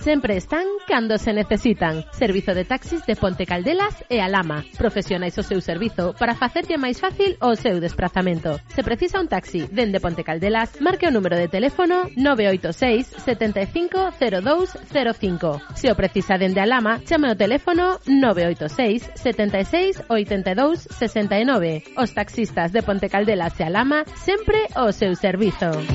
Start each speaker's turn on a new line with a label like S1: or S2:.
S1: sempre están cando se necesitan. Servizo de taxis de Ponte Caldelas e Alhama. Profesionais o seu servizo para facerlle máis fácil o seu desplazamento. Se precisa un taxi dende Ponte Caldelas, marque o número de teléfono 986 75 0205. Se o precisa dende Alhama, chame o teléfono 986 76 82 69. Os taxistas de Ponte Caldelas e Alhama sempre o seu servizo.